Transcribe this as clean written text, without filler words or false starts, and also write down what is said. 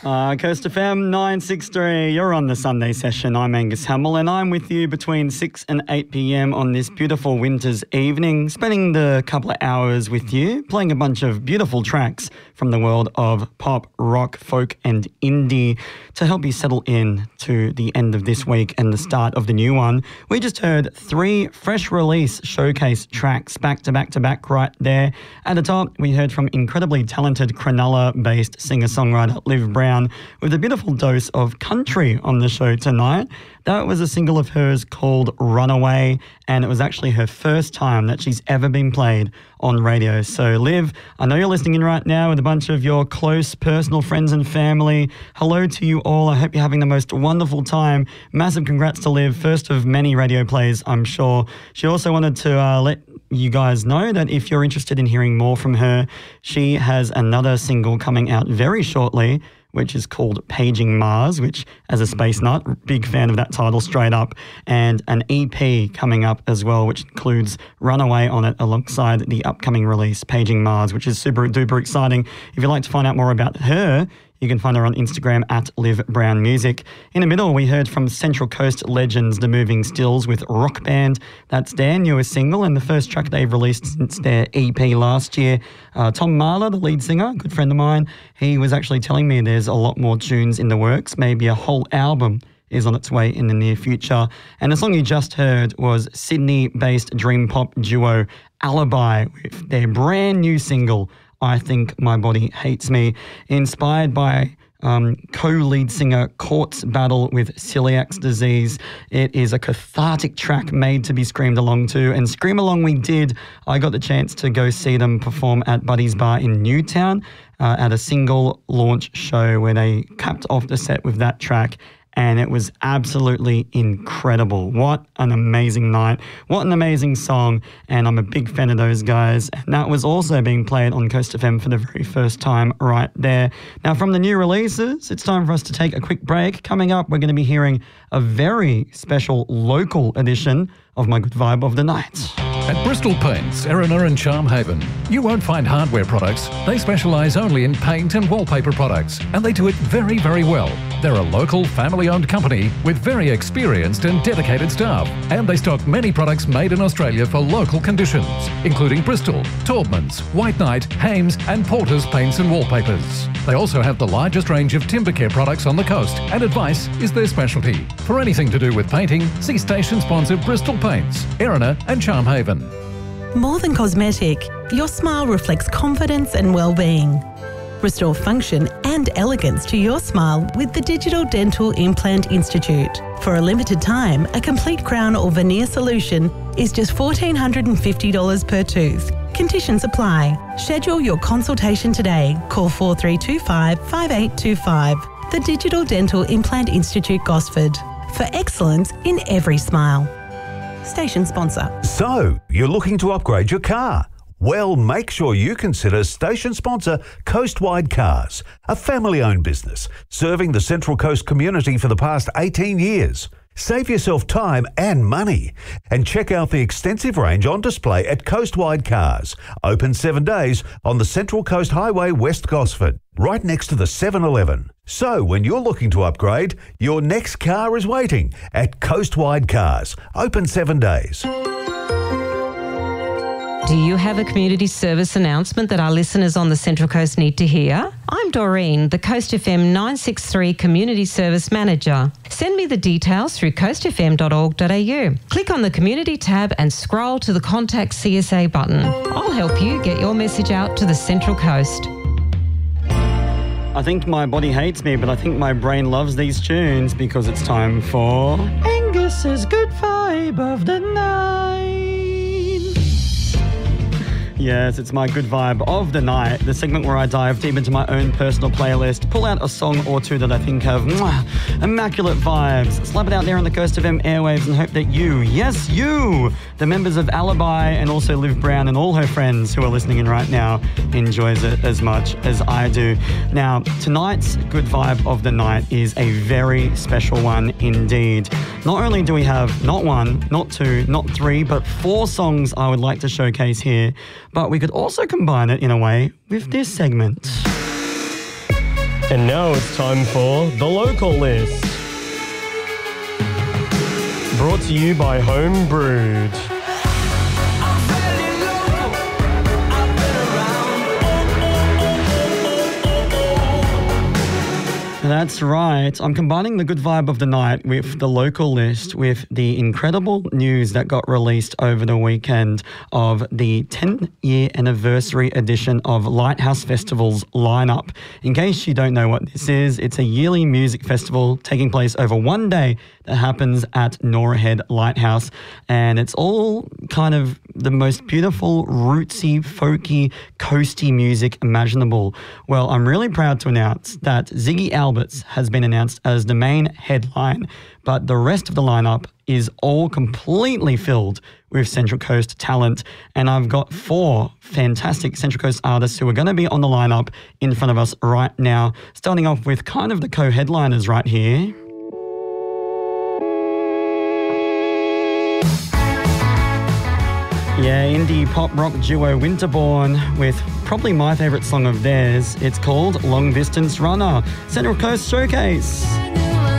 Coast FM 963, you're on the Sunday session. I'm Angus Hamill and I'm with you between 6 and 8 p.m. on this beautiful winter's evening, spending the couple of hours with you, playing a bunch of beautiful tracks from the world of pop, rock, folk and indie to help you settle in to the end of this week and the start of the new one. We just heard 3 fresh release showcase tracks back to back to back right there. At the top, we heard from incredibly talented Cronulla-based singer-songwriter Liv Brown with a beautiful dose of country on the show tonight. That was a single of hers called Runaway, and it was actually her first time that she's ever been played on radio. So Liv, I know you're listening in right now with a bunch of your close personal friends and family. Hello to you all. I hope you're having the most wonderful time. Massive congrats to Liv, first of many radio plays, I'm sure. She also wanted to let you guys know that if you're interested in hearing more from her, she has another single coming out very shortly, which is called Paging Mars, which, as a space nut, big fan of that title straight up, and an EP coming up as well, which includes Runaway on it alongside the upcoming release, Paging Mars, which is super duper exciting. If you'd like to find out more about her, you can find her on Instagram at Liv Brown Music. In the middle, we heard from Central Coast legends The Moving Stills with Rock Band. That's their newest single and the first track they've released since their EP last year. Tom Mahler, the lead singer, a good friend of mine, he was actually telling me there's a lot more tunes in the works, maybe a whole album is on its way in the near future. And the song you just heard was Sydney-based dream pop duo Alibi with their brand new single, I Think My Body Hates Me, inspired by co-lead singer Court's battle with celiac disease. It is a cathartic track made to be screamed along to, and scream along we did. I got the chance to go see them perform at Buddy's Bar in Newtown at a single launch show where they capped off the set with that track. And it was absolutely incredible. What an amazing night. What an amazing song. And I'm a big fan of those guys. And that was also being played on Coast FM for the very first time right there. Now, from the new releases, it's time for us to take a quick break. Coming up, we're going to be hearing a very special local edition of My Good Vibe of the Night. At Bristol Paints, Erina and Charmhaven, you won't find hardware products. They specialise only in paint and wallpaper products, and they do it very, very well. They're a local, family-owned company with very experienced and dedicated staff, and they stock many products made in Australia for local conditions, including Bristol, Taubmans, White Knight, Hames and Porter's paints and wallpapers. They also have the largest range of timber care products on the coast, and advice is their specialty. For anything to do with painting, see station sponsor Bristol Paints, Erina and Charmhaven. More than cosmetic, your smile reflects confidence and well-being. Restore function and elegance to your smile with the Digital Dental Implant Institute. For a limited time, a complete crown or veneer solution is just $1,450 per tooth. Conditions apply. Schedule your consultation today. Call 4325 5825. The Digital Dental Implant Institute, Gosford. For excellence in every smile. Station sponsor. So, you're looking to upgrade your car? Well, make sure you consider station sponsor Coastwide Cars, a family-owned business serving the Central Coast community for the past 18 years. Save yourself time and money and check out the extensive range on display at Coastwide Cars, open 7 days on the Central Coast Highway, West Gosford, right next to the 7-Eleven. So when you're looking to upgrade, your next car is waiting at Coastwide Cars, open 7 days. Do you have a community service announcement that our listeners on the Central Coast need to hear? I'm Doreen, the Coast FM 963 Community Service Manager. Send me the details through coastfm.org.au. Click on the Community tab and scroll to the Contact CSA button. I'll help you get your message out to the Central Coast. I think my body hates me, but I think my brain loves these tunes because it's time for Angus's Good Vibe of the Night. Yes, it's my good vibe of the night, the segment where I dive deep into my own personal playlist, pull out a song or two that I think have immaculate vibes, slap it out there on the Coast FM airwaves and hope that you, yes you, the members of Alibi and also Liv Brown and all her friends who are listening in right now, enjoys it as much as I do. Now, tonight's good vibe of the night is a very special one indeed. Not only do we have not one, not two, not three, but 4 songs I would like to showcase here, but we could also combine it in a way with this segment. And now it's time for The Local List. Brought to you by Home Brewed. That's right. I'm combining the good vibe of the night with the local list with the incredible news that got released over the weekend of the 10-year anniversary edition of Lighthouse Festival's lineup. In case you don't know what this is, it's a yearly music festival taking place over one day that happens at Nora Head Lighthouse, and it's all kind of the most beautiful, rootsy, folky, coasty music imaginable. Well, I'm really proud to announce that Ziggy Alberts has been announced as the main headline, but the rest of the lineup is all completely filled with Central Coast talent, and I've got 4 fantastic Central Coast artists who are going to be on the lineup in front of us right now, starting off with kind of the co-headliners right here. Yeah, indie pop rock duo Winterborn with probably my favourite song of theirs. It's called Long Distance Runner. Central Coast Showcase.